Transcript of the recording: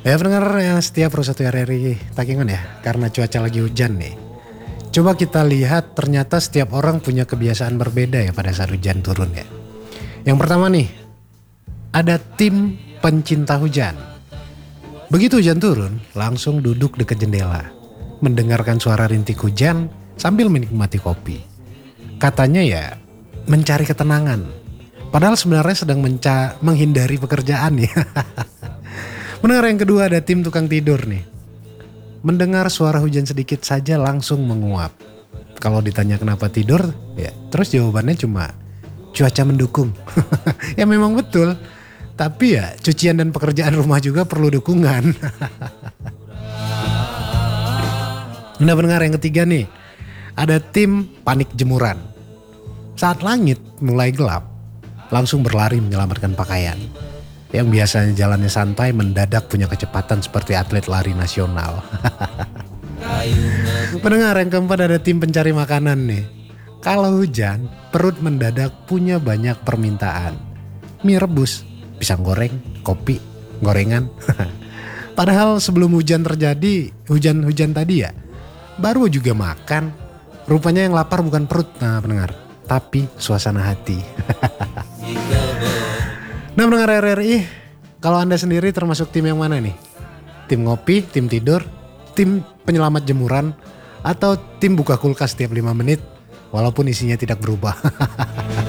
Ya pendengar yang setia Pro 1 RRI Takengon ya, karena cuaca lagi hujan nih. Coba kita lihat ternyata setiap orang punya kebiasaan berbeda ya pada saat hujan turun ya. Yang pertama nih, ada tim pencinta hujan. Begitu hujan turun, langsung duduk dekat jendela, mendengarkan suara rintik hujan sambil menikmati kopi. Katanya ya, mencari ketenangan. Padahal sebenarnya sedang menghindari pekerjaan ya. Mendengar yang kedua ada tim tukang tidur nih. Mendengar suara hujan sedikit saja langsung menguap. Kalau ditanya kenapa tidur, ya terus jawabannya cuma cuaca mendukung. Ya memang betul. Tapi ya cucian dan pekerjaan rumah juga perlu dukungan. Nah pendengar yang ketiga nih. Ada tim panik jemuran. Saat langit mulai gelap, langsung berlari menyelamatkan pakaian. Yang biasanya jalannya santai mendadak punya kecepatan seperti atlet lari nasional. Pendengar yang keempat ada tim pencari makanan nih. Kalau hujan, perut mendadak punya banyak permintaan. Mie rebus, pisang goreng, kopi, gorengan. Padahal sebelum hujan terjadi, hujan tadi ya, baru juga makan. Rupanya yang lapar bukan perut, nah pendengar, tapi suasana hati. Nah pendengar RRI, kalau Anda sendiri termasuk tim yang mana nih? Tim ngopi, tim tidur, tim penyelamat jemuran, atau tim buka kulkas setiap 5 menit walaupun isinya tidak berubah?